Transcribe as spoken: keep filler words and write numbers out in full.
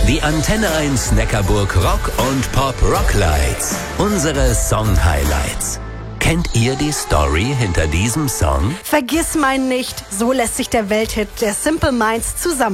Die Antenne eins Neckarburg Rock und Pop Rocklights. Unsere Song-Highlights. Kennt ihr die Story hinter diesem Song? Vergiss mein nicht, so lässt sich der Welthit der Simple Minds zusammen